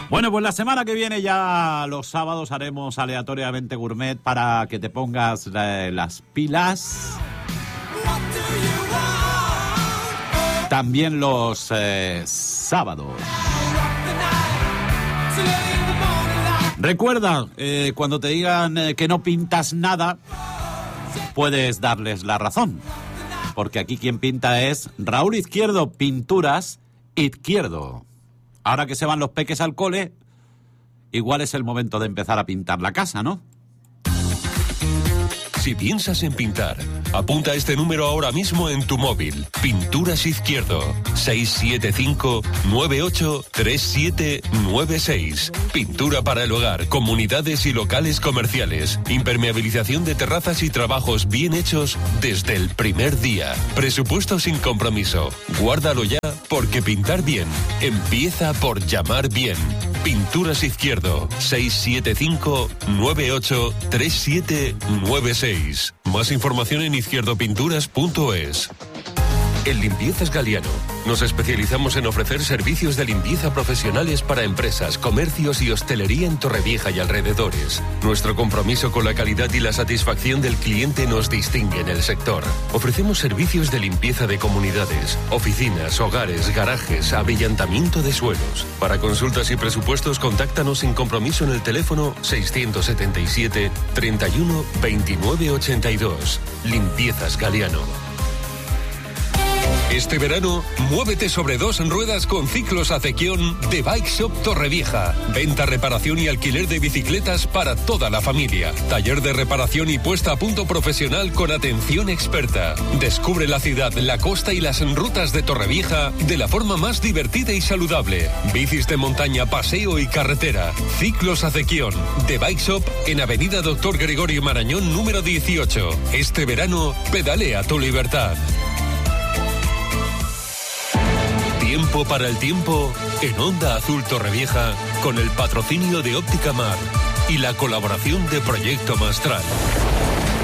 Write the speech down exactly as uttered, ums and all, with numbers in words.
Bueno, pues la semana que viene ya los sábados haremos aleatoriamente gourmet para que te pongas eh, las pilas. También los eh, sábados. Recuerda, eh, cuando te digan eh, que no pintas nada, puedes darles la razón. Porque aquí quien pinta es Raúl Izquierdo, Pinturas Izquierdo. Ahora que se van los peques al cole, igual es el momento de empezar a pintar la casa, ¿no? Si piensas en pintar, apunta este número ahora mismo en tu móvil. Pinturas Izquierdo, seis siete cinco, nueve ocho, tres siete nueve seis. Pintura para el hogar, comunidades y locales comerciales. Impermeabilización de terrazas y trabajos bien hechos desde el primer día. Presupuesto sin compromiso. Guárdalo ya, porque pintar bien empieza por llamar bien. Pinturas Izquierdo, seis siete cinco, nueve ocho, tres siete nueve seis. Más información en izquierdo pinturas punto es. En Limpiezas Galiano nos especializamos en ofrecer servicios de limpieza profesionales para empresas, comercios y hostelería en Torrevieja y alrededores. Nuestro compromiso con la calidad y la satisfacción del cliente nos distingue en el sector. Ofrecemos servicios de limpieza de comunidades, oficinas, hogares, garajes, abrillantamiento de suelos. Para consultas y presupuestos, contáctanos sin compromiso en el teléfono seiscientos setenta y siete, treinta y uno, veintinueve ochenta y dos. Limpiezas Galiano. Este verano, muévete sobre dos ruedas con Ciclos Acequión de Bike Shop Torrevieja. Venta, reparación y alquiler de bicicletas para toda la familia. Taller de reparación y puesta a punto profesional con atención experta. Descubre la ciudad, la costa y las rutas de Torrevieja de la forma más divertida y saludable. Bicis de montaña, paseo y carretera. Ciclos Acequión de Bike Shop en Avenida Doctor Gregorio Marañón número dieciocho. Este verano, pedalea tu libertad. Tiempo para el tiempo en Onda Azul Torrevieja con el patrocinio de Óptica Mar y la colaboración de Proyecto Mastral.